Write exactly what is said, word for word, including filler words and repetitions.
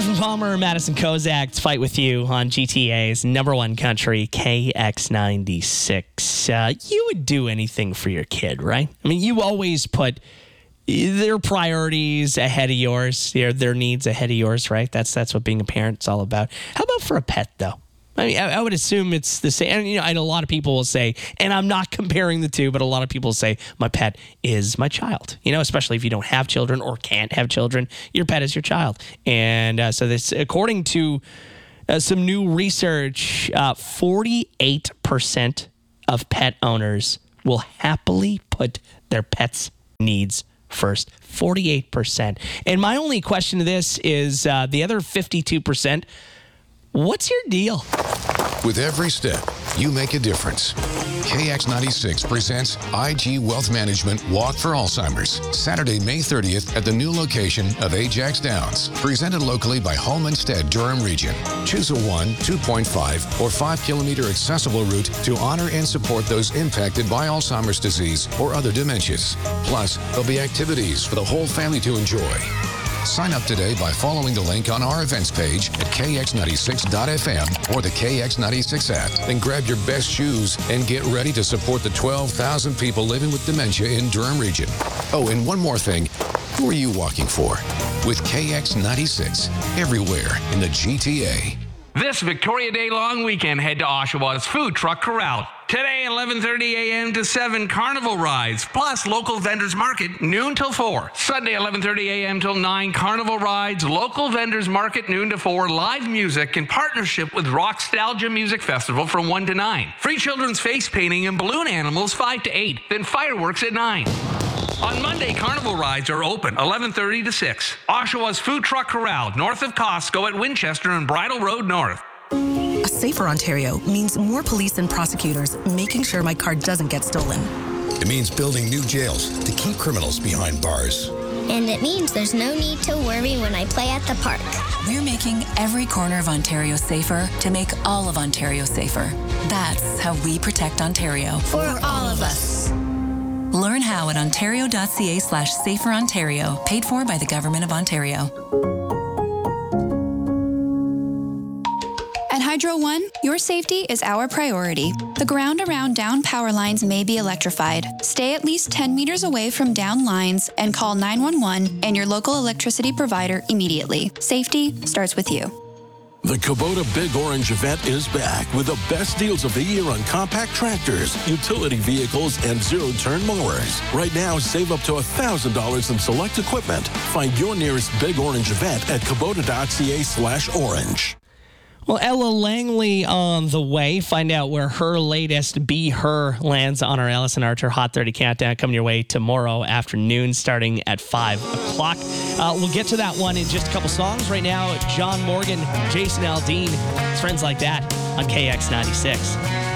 Griffin Palmer, Madison Kozak to fight with you on G T A's number one country, K X ninety-six. Uh, you would do anything for your kid, right? I mean, you always put their priorities ahead of yours, their, their needs ahead of yours, right? That's that's what being a parent's all about. How about for a pet, though? I mean, I, I would assume it's the same. And, you know, I know a lot of people will say, and I'm not comparing the two, but a lot of people say my pet is my child. You know, especially if you don't have children or can't have children, your pet is your child. And uh, so this, according to uh, some new research, uh, forty-eight percent of pet owners will happily put their pet's needs first. forty-eight percent. And my only question to this is uh, the other fifty-two percent. What's your deal? With every step, you make a difference. K X ninety-six presents I G Wealth Management Walk for Alzheimer's, Saturday, May thirtieth at the new location of Ajax Downs. Presented locally by Home Instead Durham Region. Choose a one, two point five, or five kilometer accessible route to honor and support those impacted by Alzheimer's disease or other dementias. Plus, there'll be activities for the whole family to enjoy. Sign up today by following the link on our events page at K X ninety-six dot F M or the K X ninety-six app. Then grab your best shoes and get ready to support the twelve thousand people living with dementia in Durham Region. Oh, and one more thing. Who are you walking for? With K X ninety-six, everywhere in the G T A. This Victoria Day long weekend, head to Oshawa's Food Truck Corral. Today, eleven thirty a.m. to seven, carnival rides, plus local vendors market, noon till four. Sunday, eleven thirty a.m. till nine, carnival rides, local vendors market, noon to four, live music in partnership with Rockstalgia Music Festival from one to nine. Free children's face painting and balloon animals, five to eight, then fireworks at nine. On Monday, carnival rides are open, eleven thirty to six. Oshawa's Food Truck Corral, north of Costco at Winchester and Bridle Road North. A safer Ontario means more police and prosecutors making sure my car doesn't get stolen. It means building new jails to keep criminals behind bars. And it means there's no need to worry when I play at the park. We're making every corner of Ontario safer to make all of Ontario safer. That's how we protect Ontario. For all of us. Learn how at ontario.ca slash safer Ontario, paid for by the Government of Ontario. At Hydro One, your safety is our priority. The ground around down power lines may be electrified. Stay at least ten meters away from down lines and call nine one one and your local electricity provider immediately. Safety starts with you. The Kubota Big Orange event is back with the best deals of the year on compact tractors, utility vehicles, and zero-turn mowers. Right now, save up to one thousand dollars in select equipment. Find your nearest Big Orange event at kubota.ca slash orange. Well, Ella Langley on the way. Find out where her latest Be Her lands on our Ellison Archer Hot thirty Countdown coming your way tomorrow afternoon starting at five o'clock. Uh, we'll get to that one in just a couple songs. Right now, John Morgan, Jason Aldean, it's Friends Like That on K X ninety-six.